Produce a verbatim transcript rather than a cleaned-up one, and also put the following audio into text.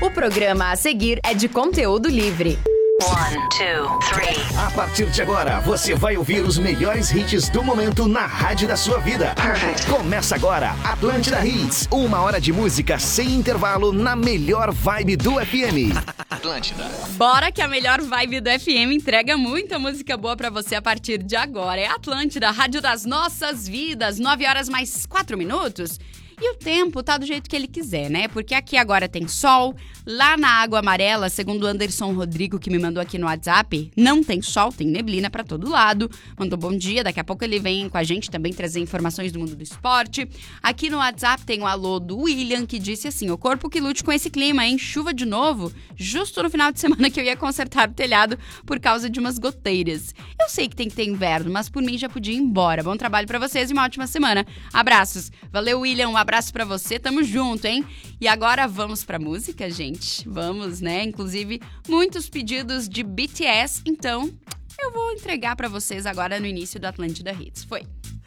O programa a seguir é de conteúdo livre. One, two, three. A partir de agora, você vai ouvir os melhores hits do momento na rádio da sua vida. Perfect. Começa agora, Atlântida Hits. Uma hora de música sem intervalo na melhor vibe do F M. Atlântida. Bora que a melhor vibe do F M entrega muita música boa pra você a partir de agora. É Atlântida, a rádio das nossas vidas. Nove horas mais quatro minutos. E o tempo tá do jeito que ele quiser, né? Porque aqui agora tem sol, lá na Água Amarela, segundo o Anderson Rodrigo, que me mandou aqui no WhatsApp, não tem sol, tem neblina pra todo lado. Mandou bom dia, daqui a pouco ele vem com a gente também trazer informações do mundo do esporte. Aqui no WhatsApp tem o alô do William, que disse assim, o corpo que lute com esse clima, hein? Chuva de novo, justo no final de semana que eu ia consertar o telhado por causa de umas goteiras. Eu sei que tem que ter inverno, mas por mim já podia ir embora. Bom trabalho pra vocês e uma ótima semana. Abraços. Valeu, William, um abraço pra você, tamo junto, hein? E agora vamos pra música, gente? Vamos, né? Inclusive, muitos pedidos de B T S, então eu vou entregar pra vocês agora no início do Atlântida Hits. Foi!